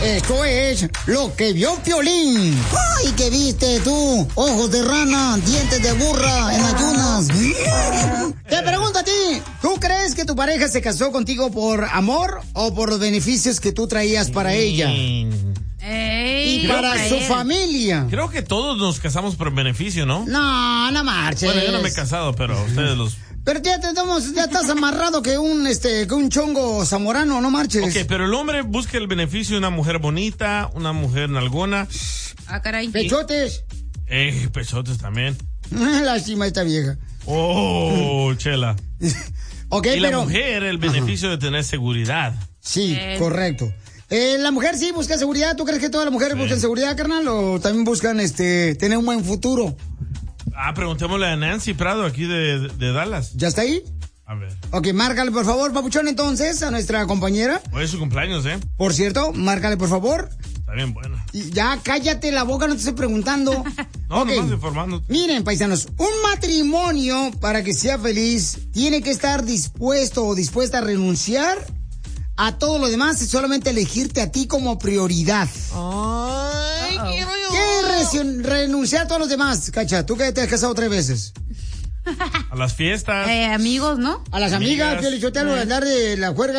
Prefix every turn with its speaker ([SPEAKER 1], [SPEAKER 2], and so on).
[SPEAKER 1] Esto es lo que vio Piolín. ¡Ay, qué viste tú! Ojos de rana, dientes de burra, en ayunas. Te pregunto a ti, ¿tú crees que tu pareja se casó contigo por amor o por los beneficios que tú traías para ella? Y para su familia.
[SPEAKER 2] Creo que todos nos casamos por beneficio, ¿no?
[SPEAKER 1] No, no marches.
[SPEAKER 2] Bueno, yo no me he casado, pero ustedes los...
[SPEAKER 1] Pero ya estás amarrado que un chongo zamorano, no marches.
[SPEAKER 2] Ok, pero el hombre busca el beneficio de una mujer bonita, una mujer nalgona.
[SPEAKER 3] Ah, caray.
[SPEAKER 1] Pechotes.
[SPEAKER 2] Pechotes también.
[SPEAKER 1] Lástima esta vieja.
[SPEAKER 2] Oh, chela.
[SPEAKER 1] Ok,
[SPEAKER 2] y la mujer, el beneficio de tener seguridad.
[SPEAKER 1] Sí, correcto. La mujer sí busca seguridad. ¿Tú crees que todas las mujeres buscan seguridad, carnal? ¿O también buscan tener un buen futuro?
[SPEAKER 2] Preguntémosle a Nancy Prado aquí de Dallas.
[SPEAKER 1] ¿Ya está ahí?
[SPEAKER 2] A ver.
[SPEAKER 1] Ok, márcale por favor, papuchón, entonces, a nuestra compañera.
[SPEAKER 2] Hoy es su cumpleaños, ¿eh?
[SPEAKER 1] Por cierto, márcale por favor.
[SPEAKER 2] Está bien bueno.
[SPEAKER 1] Y ya, cállate la boca, no te estoy preguntando.
[SPEAKER 2] No, nomás informando.
[SPEAKER 1] Miren, paisanos, un matrimonio, para que sea feliz, tiene que estar dispuesto o dispuesta a renunciar a todo lo demás y solamente elegirte a ti como prioridad.
[SPEAKER 2] Ay, quiero yo.
[SPEAKER 1] ¿Qué renunciar a todos los demás, Cacha? ¿Tú que te has casado 3 veces?
[SPEAKER 2] A las fiestas.
[SPEAKER 3] Amigos, ¿no?
[SPEAKER 1] A las amigas, Piolichotelo, andar de la juerga.